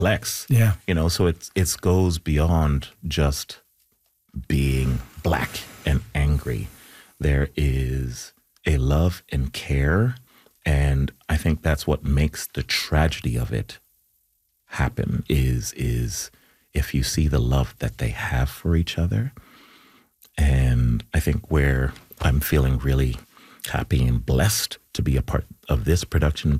Lex. Yeah. So it goes beyond just being black and angry. There is a love and care, and I think that's what makes the tragedy of it happen is if you see the love that they have for each other. And I think where I'm feeling really happy and blessed to be a part of this production